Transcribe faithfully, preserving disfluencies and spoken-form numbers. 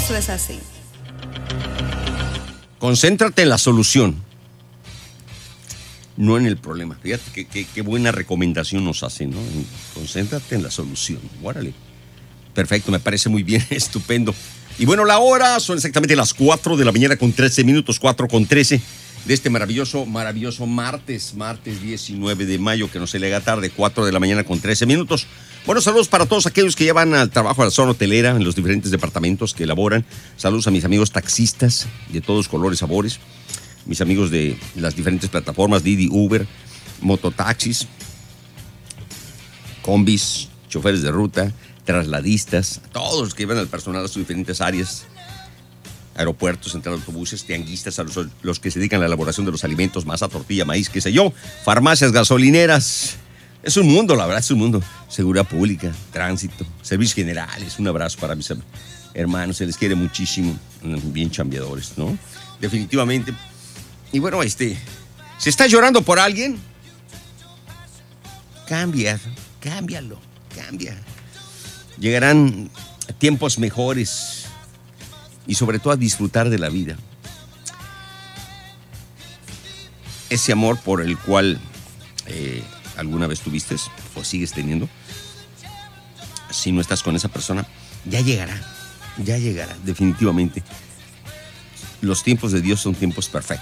Eso es así. Concéntrate en la solución, no en el problema. Fíjate qué, qué, qué buena recomendación nos hace, ¿no? Concéntrate en la solución. Órale. Perfecto, me parece muy bien, estupendo. Y bueno, la hora son exactamente las cuatro de la mañana con trece minutos, cuatro con trece de este maravilloso, maravilloso martes, martes diecinueve de mayo, que no se le haga tarde, cuatro de la mañana con trece minutos. Bueno, saludos para todos aquellos que ya van al trabajo a la zona hotelera, en los diferentes departamentos que elaboran. Saludos a mis amigos taxistas de todos colores, sabores. Mis amigos de las diferentes plataformas, Didi, Uber, mototaxis, combis, choferes de ruta, trasladistas, todos los que llevan al personal a sus diferentes áreas, aeropuertos, central de autobuses, tianguistas, a los, los que se dedican a la elaboración de los alimentos, masa, tortilla, maíz, qué sé yo, farmacias, gasolineras. Es un mundo, la verdad, es un mundo. Seguridad pública, tránsito, servicios generales. Un abrazo para mis hermanos, se les quiere muchísimo, bien chambeadores, ¿no? Definitivamente. Y bueno, este, si estás llorando por alguien, cambia, cámbialo, cambia. Llegarán tiempos mejores y sobre todo a disfrutar de la vida. Ese amor por el cual eh, alguna vez tuviste o sigues teniendo, si no estás con esa persona, ya llegará, ya llegará, definitivamente. Los tiempos de Dios son tiempos perfectos.